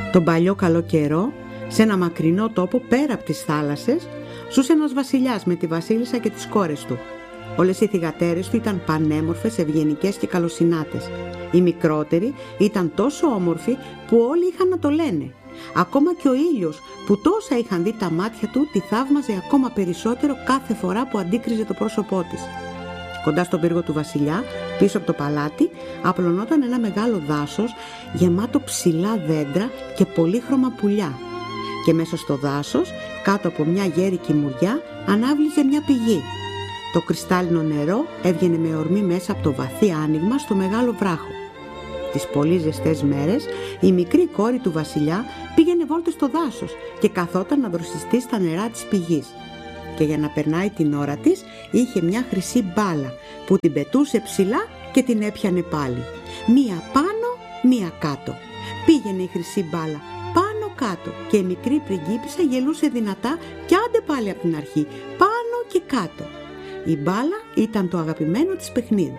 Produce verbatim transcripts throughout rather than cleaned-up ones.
Τον παλιό καλό καιρό, σε ένα μακρινό τόπο πέρα από τις θάλασσες, ζούσε ένας βασιλιάς με τη βασίλισσα και τις κόρες του. Όλες οι θυγατέρες του ήταν πανέμορφες, ευγενικές και καλοσυνάτες. Οι μικρότεροι ήταν τόσο όμορφοι που όλοι είχαν να το λένε. Ακόμα και ο ήλιος, που τόσα είχαν δει τα μάτια του, τη θαύμαζε ακόμα περισσότερο κάθε φορά που αντίκριζε το πρόσωπό της. Κοντά στον πύργο του βασιλιά, πίσω από το παλάτι, απλωνόταν ένα μεγάλο δάσος γεμάτο ψηλά δέντρα και πολύχρωμα πουλιά. Και μέσα στο δάσος, κάτω από μια γέρικη μουριά, ανάβλιζε μια πηγή. Το κρυστάλλινο νερό έβγαινε με ορμή μέσα από το βαθύ άνοιγμα στο μεγάλο βράχο. Τις πολύ ζεστές μέρες, η μικρή κόρη του βασιλιά πήγαινε βόλτες στο δάσος και καθόταν να δροσιστεί στα νερά της πηγής. Και για να περνάει την ώρα της, είχε μια χρυσή μπάλα που την πετούσε ψηλά και την έπιανε πάλι. Μία πάνω, μία κάτω. Πήγαινε η χρυσή μπάλα πάνω κάτω και η μικρή πριγκίπισσα γελούσε δυνατά και άντε πάλι από την αρχή, πάνω και κάτω. Η μπάλα ήταν το αγαπημένο της παιχνίδι.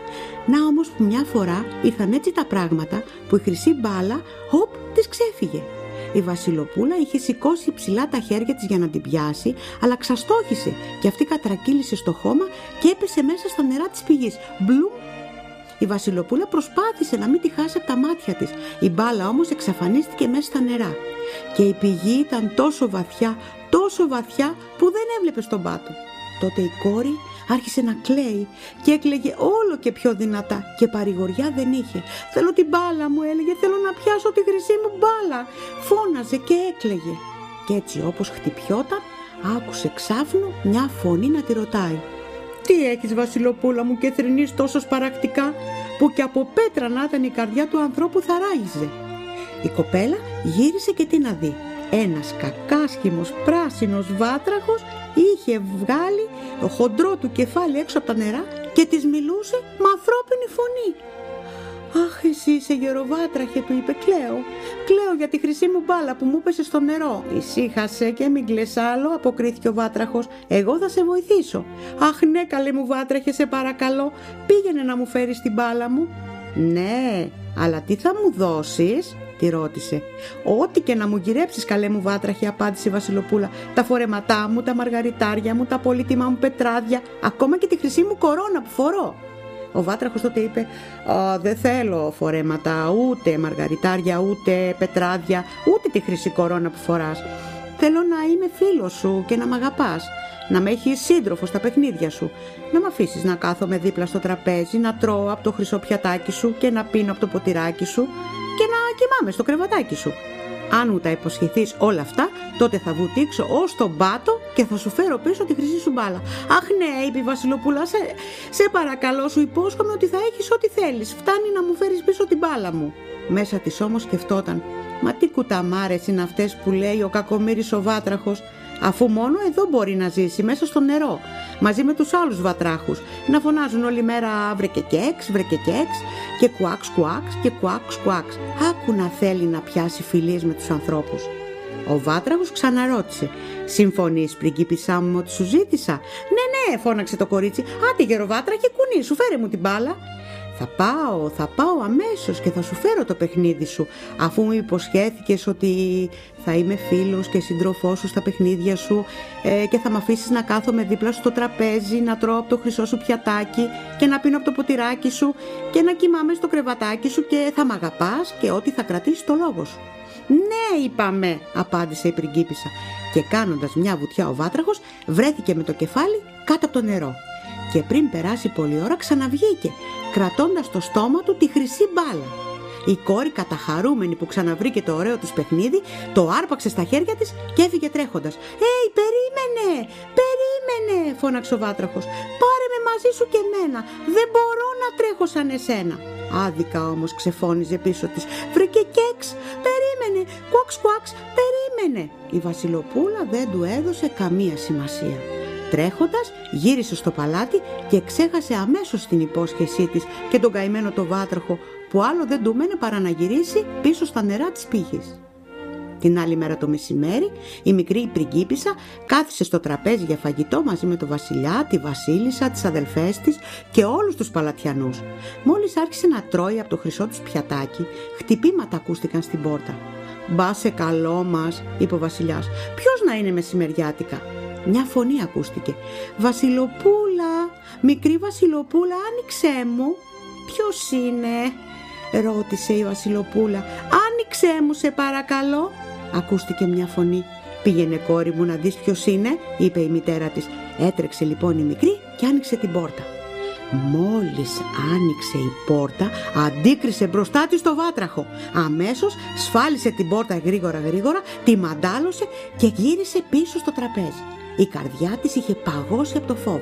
Να όμως που μια φορά ήρθαν έτσι τα πράγματα που η χρυσή μπάλα, οπ, της ξέφυγε. Η Βασιλοπούλα είχε σηκώσει ψηλά τα χέρια της για να την πιάσει, αλλά ξαστόχησε και αυτή κατρακύλησε στο χώμα και έπεσε μέσα στα νερά της πηγής. Μπλουμ! Η Βασιλοπούλα προσπάθησε να μην τη χάσει από τα μάτια της. Η μπάλα όμως εξαφανίστηκε μέσα στα νερά. Και η πηγή ήταν τόσο βαθιά, τόσο βαθιά που δεν έβλεπε στον πάτο. Τότε η κόρη άρχισε να κλαίει και έκλαιγε όλο και πιο δυνατά και παρηγοριά δεν είχε. «Θέλω την μπάλα μου», έλεγε, «θέλω να πιάσω τη χρυσή μου μπάλα». Φώναζε και έκλαιγε. Και έτσι όπως χτυπιόταν, άκουσε ξάφνου μια φωνή να τη ρωτάει: «Τι έχεις, Βασιλοπούλα μου, και θρηνείς τόσο σπαρακτικά, που και από πέτρα να ήταν η καρδιά του ανθρώπου θα ράγιζε». Η κοπέλα γύρισε και τι να δει. Ένας κακάσχημος πράσινος βάτραχος είχε βγάλει το χοντρό του κεφάλι έξω από τα νερά και της μιλούσε με ανθρώπινη φωνή. «Αχ, εσύ είσαι γεροβάτραχε», του είπε, «κλαίω. Κλαίω για τη χρυσή μου μπάλα που μου έπεσε στο νερό». «Ησύχασε και μην κλαις άλλο», αποκρίθηκε ο βάτραχος, «εγώ θα σε βοηθήσω». «Αχ ναι, καλέ μου βάτραχε, σε παρακαλώ, πήγαινε να μου φέρεις την μπάλα μου». «Ναι, αλλά τι θα μου δώσεις?» τη ρώτησε. «Ό,τι και να μου γυρέψεις, καλέ μου βάτραχε», απάντησε η Βασιλοπούλα. «Τα φορεματά μου, τα μαργαριτάρια μου, τα πολύτιμα μου πετράδια, ακόμα και τη χρυσή μου κορώνα που φορώ». Ο βάτραχος τότε είπε: «Δεν θέλω φορέματα, ούτε μαργαριτάρια, ούτε πετράδια, ούτε τη χρυσή κορώνα που φοράς. Θέλω να είμαι φίλος σου και να μ' αγαπάς, να με έχεις σύντροφο στα παιχνίδια σου, να μ' αφήσεις να κάθομαι δίπλα στο τραπέζι, να τρώω από το χρυσό πιατάκι σου και να πίνω από το ποτηράκι σου και να κοιμάμαι στο κρεβατάκι σου. Αν μου τα υποσχεθείς όλα αυτά, τότε θα βουτήξω ως τον πάτο και θα σου φέρω πίσω τη χρυσή σου μπάλα». «Αχ ναι», είπε η Βασιλοπούλα, σε, σε παρακαλώ, σου υπόσχομαι ότι θα έχεις ό,τι θέλεις, φτάνει να μου φέρεις πίσω την μπάλα μου». Μέσα της όμως σκεφτόταν: «Μα τι κουταμάρες είναι αυτές που λέει ο κακομοίρης ο βάτραχος, αφού μόνο εδώ μπορεί να ζήσει, μέσα στο νερό, μαζί με τους άλλους βατράχους, να φωνάζουν όλη μέρα βρε και κέξ, βρε και κέξ και κουάξ κουάξ και κουάξ κουάξ. Άκου να θέλει να πιάσει φιλίες με τους ανθρώπους». Ο βάτραχος ξαναρώτησε: «Συμφωνείς, πριγκίπισσά μου, ότι σου ζήτησα?» «Ναι, ναι», φώναξε το κορίτσι, «άντε γεροβάτραχε, κουνήσου, φέρε μου την μπάλα». «Θα πάω, θα πάω αμέσως και θα σου φέρω το παιχνίδι σου, αφού μου υποσχέθηκες ότι θα είμαι φίλος και σύντροφός σου στα παιχνίδια σου ε, και θα μ' αφήσεις να κάθομαι δίπλα στο τραπέζι, να τρώω από το χρυσό σου πιατάκι και να πίνω από το ποτηράκι σου και να κοιμάμαι στο κρεβατάκι σου και θα μ' αγαπάς και ότι θα κρατήσεις το λόγο σου». «Ναι, είπαμε», απάντησε η πριγκίπισσα, και κάνοντας μια βουτιά ο βάτραχος βρέθηκε με το κεφάλι κάτω από το νερό. Και πριν περάσει πολλή ώρα ξαναβγήκε, κρατώντας στο στόμα του τη χρυσή μπάλα. Η κόρη, καταχαρούμενη που ξαναβρήκε το ωραίο τους παιχνίδι, το άρπαξε στα χέρια της και έφυγε τρέχοντας. «Έι, περίμενε, περίμενε», φώναξε ο βάτραχος, «πάρε με μαζί σου και εμένα, δεν μπορώ να τρέχω σαν εσένα». Άδικα όμως ξεφώνιζε πίσω της: «Βρε και κέξ, περίμενε, κουάξ κουάξ, περίμενε». Η Βασιλοπούλα δεν του έδωσε καμία σημασία. Τρέχοντας γύρισε στο παλάτι και ξέχασε αμέσως την υπόσχεσή της και τον καημένο το βάτραχο, που άλλο δεν του μένε παρά να γυρίσει πίσω στα νερά της πύχης. Την άλλη μέρα το μεσημέρι, η μικρή πριγκίπισσα κάθισε στο τραπέζι για φαγητό μαζί με τον βασιλιά, τη βασίλισσα, τις αδελφές της και όλους τους παλατιανούς. Μόλις άρχισε να τρώει από το χρυσό τους πιατάκι, χτυπήματα ακούστηκαν στην πόρτα. «Μπα σε καλό μας», είπε ο βασιλιάς. «Ποιος να είναι μεσημεριάτικα?» Μια φωνή ακούστηκε. «Βασιλοπούλα, μικρή Βασιλοπούλα, άνοιξέ μου». «Ποιος είναι?» ρώτησε η Βασιλοπούλα. «Άνοιξέ μου σε παρακαλώ», ακούστηκε μια φωνή. «Πήγαινε κόρη μου να δεις ποιος είναι», είπε η μητέρα της. Έτρεξε λοιπόν η μικρή και άνοιξε την πόρτα. Μόλις άνοιξε η πόρτα, αντίκρισε μπροστά της το βάτραχο. Αμέσως σφάλισε την πόρτα γρήγορα γρήγορα, τη μαντάλωσε και γύρισε πίσω στο τραπέζι. Η καρδιά της είχε παγώσει από το φόβο.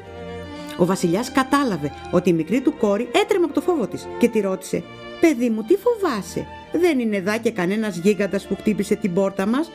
Ο βασιλιάς κατάλαβε ότι η μικρή του κόρη έτρεμε από το φόβο της και τη ρώτησε: «Παιδί μου, τι φοβάσαι? Δεν είναι δά και κανένας γίγαντας που χτύπησε την πόρτα μας?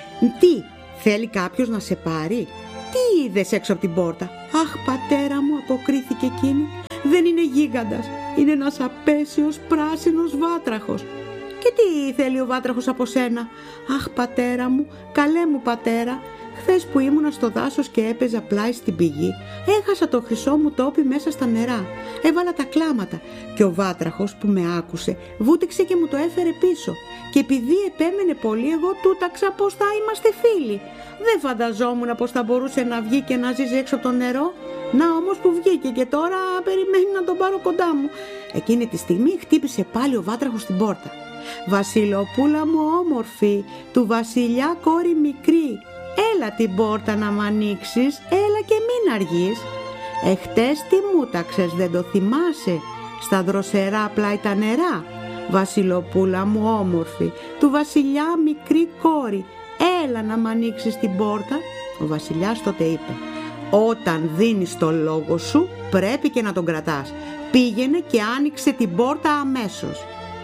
Τι, θέλει κάποιος να σε πάρει? Τι είδες έξω από την πόρτα?» «Αχ, πατέρα μου», αποκρίθηκε εκείνη, «δεν είναι γίγαντας, είναι ένας απέσιος πράσινος βάτραχος». «Και τι θέλει ο βάτραχος από σένα?» «Αχ, πατέρα μου, καλέ μου πατέρα, χθες που ήμουνα στο δάσος και έπαιζα πλάι στην πηγή, έχασα το χρυσό μου τόπι μέσα στα νερά. Έβαλα τα κλάματα και ο βάτραχος που με άκουσε βούτυξε και μου το έφερε πίσω. Και επειδή επέμενε πολύ, εγώ τούταξα πως θα είμαστε φίλοι. Δεν φανταζόμουν πως θα μπορούσε να βγει και να ζήσει έξω από το νερό. Να όμως που βγήκε και τώρα περιμένει να τον πάρω κοντά μου». Εκείνη τη στιγμή χτύπησε πάλι ο βάτραχος στην πόρτα. «Βασιλοπούλα μου όμορφη, του βασιλιά κόρη μικρή, έλα την πόρτα να μ' ανοίξεις, έλα και μην αργείς. Εχτες τι μούταξες, δεν το θυμάσαι, στα δροσερά πλάι τα νερά. Βασιλοπούλα μου όμορφη, του βασιλιά μικρή κόρη, έλα να μ' ανοίξεις την πόρτα». Ο βασιλιάς τότε είπε: «Όταν δίνεις το λόγο σου πρέπει και να τον κρατάς. Πήγαινε και άνοιξε την πόρτα αμέσως».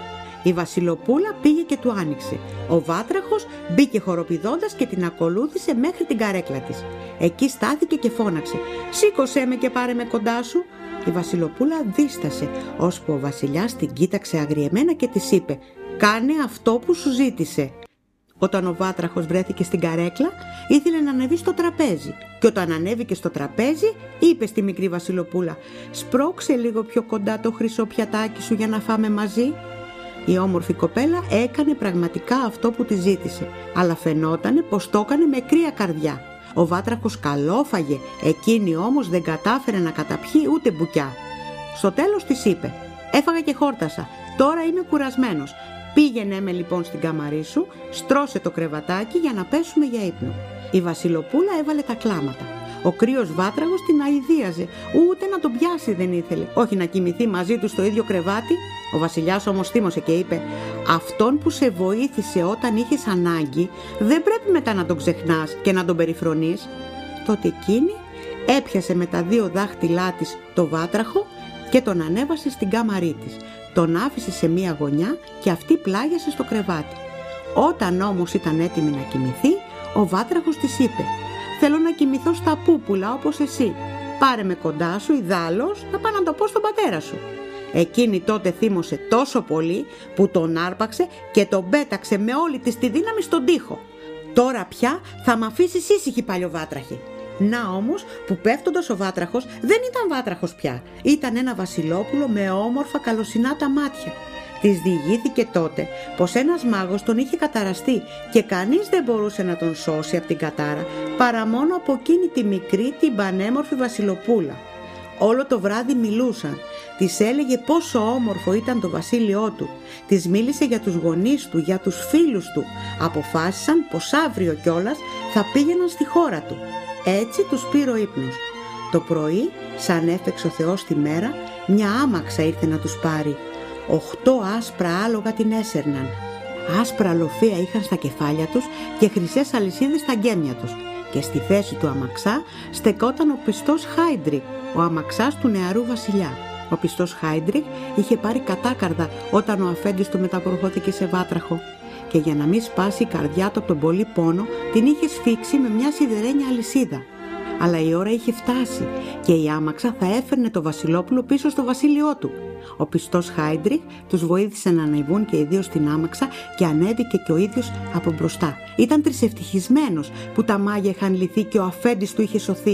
Η Βασιλοπούλα πήγε και του άνοιξε. Ο βάτραχος μπήκε χοροπηδώντας και την ακολούθησε μέχρι την καρέκλα της. Εκεί στάθηκε και φώναξε: «Σήκωσέ με και πάρε με κοντά σου». Η Βασιλοπούλα δίστασε, ώσπου ο βασιλιάς την κοίταξε αγριεμένα και της είπε: «Κάνε αυτό που σου ζήτησε». Όταν ο βάτραχος βρέθηκε στην καρέκλα, ήθελε να ανεβεί στο τραπέζι. Και όταν ανέβηκε στο τραπέζι, είπε στη μικρή Βασιλοπούλα: «Σπρώξε λίγο πιο κοντά το χρυσό πιατάκι σου για να φάμε μαζί». Η όμορφη κοπέλα έκανε πραγματικά αυτό που τη ζήτησε, αλλά φαινότανε πως το έκανε με κρύα καρδιά. Ο βάτραχος καλόφαγε, εκείνη όμως δεν κατάφερε να καταπιεί ούτε μπουκιά. Στο τέλος της είπε: «Έφαγα και χόρτασα, τώρα είμαι κουρασμένος. Πήγαινε με λοιπόν στην κάμαρή σου, στρώσε το κρεβατάκι για να πέσουμε για ύπνο». Η Βασιλοπούλα έβαλε τα κλάματα. Ο κρύος βάτραχος την αηδίαζε, ούτε να τον πιάσει δεν ήθελε, όχι να κοιμηθεί μαζί του στο ίδιο κρεβάτι. Ο βασιλιάς όμως θύμωσε και είπε: «Αυτόν που σε βοήθησε όταν είχες ανάγκη, δεν πρέπει μετά να τον ξεχνάς και να τον περιφρονείς». Τότε εκείνη έπιασε με τα δύο δάχτυλά της το βάτραχο και τον ανέβασε στην κάμαρή της. Τον άφησε σε μία γωνιά και αυτή πλάγιασε στο κρεβάτι. Όταν όμως ήταν έτοιμη να κοιμηθεί, ο βάτραχος της είπε: «Θέλω να κοιμηθώ στα πούπουλα όπως εσύ. Πάρε με κοντά σου, ιδάλλως θα πάω να το πω στον πατέρα σου». Εκείνη τότε θύμωσε τόσο πολύ που τον άρπαξε και τον πέταξε με όλη της τη δύναμη στον τοίχο. «Τώρα πια θα μ' αφήσεις ήσυχη, παλιοβάτραχη». Να όμως που πέφτοντας ο βάτραχος δεν ήταν βάτραχος πια, ήταν ένα βασιλόπουλο με όμορφα καλοσυνά τα μάτια. Της διηγήθηκε τότε πως ένας μάγος τον είχε καταραστεί και κανείς δεν μπορούσε να τον σώσει από την κατάρα παρά μόνο από εκείνη τη μικρή την πανέμορφη Βασιλοπούλα. Όλο το βράδυ μιλούσαν. Της έλεγε πόσο όμορφο ήταν το βασίλειό του. Της μίλησε για τους γονείς του, για τους φίλους του. Αποφάσισαν πως αύριο κιόλας θα πήγαιναν στη χώρα του. Έτσι τους πήρε ο ύπνος. Το πρωί, σαν έφεξε ο Θεός τη μέρα, μια άμαξα ήρθε να τους πάρει. Οχτώ άσπρα άλογα την έσερναν. Άσπρα λοφεία είχαν στα κεφάλια τους και χρυσές αλυσίδες στα γκέμια τους. Και στη θέση του αμαξά στεκόταν ο πιστός Χάιντρικ, ο αμαξάς του νεαρού βασιλιά. Ο πιστός Χάιντρικ είχε πάρει κατάκαρδα όταν ο αφέντης του μεταπροχώθηκε σε βάτραχο. Και για να μην σπάσει η καρδιά του από τον πολύ πόνο, την είχε σφίξει με μια σιδερένια αλυσίδα. Αλλά η ώρα είχε φτάσει και η άμαξα θα έφερνε το βασιλόπουλο πίσω στο βασίλειό του. Ο πιστός Χάιντρικ τους βοήθησε να ανεβούν και οι δύο στην άμαξα και ανέβηκε και ο ίδιος από μπροστά. Ήταν τρισευτυχισμένος που τα μάγια είχαν λυθεί και ο αφέντης του είχε σωθεί.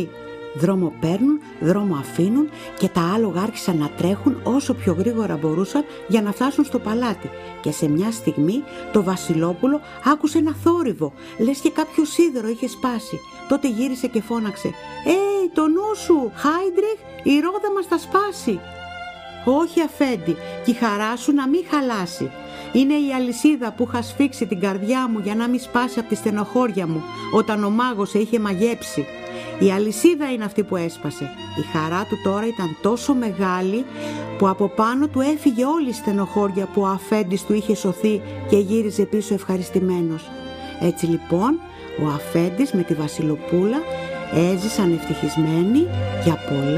Δρόμο παίρνουν, δρόμο αφήνουν και τα άλογα άρχισαν να τρέχουν όσο πιο γρήγορα μπορούσαν για να φτάσουν στο παλάτι. Και σε μια στιγμή το Βασιλόπουλο άκουσε ένα θόρυβο, λες και κάποιο σίδερο είχε σπάσει. Τότε γύρισε και φώναξε: «Ε, το νου σου, Χάιντριχ, η ρόδα μας θα σπάσει». «Όχι, αφέντη, και η χαρά σου να μην χαλάσει. Είναι η αλυσίδα που είχα σφίξει την καρδιά μου για να μην σπάσει από τη στενοχώρια μου όταν ο μάγος σε είχε μαγέψει. Η αλυσίδα είναι αυτή που έσπασε. Η χαρά του τώρα ήταν τόσο μεγάλη που από πάνω του έφυγε όλη η στενοχώρια που ο αφέντης του είχε σωθεί και γύριζε πίσω ευχαριστημένος». Έτσι λοιπόν ο αφέντης με τη Βασιλοπούλα έζησαν ευτυχισμένοι για πολλά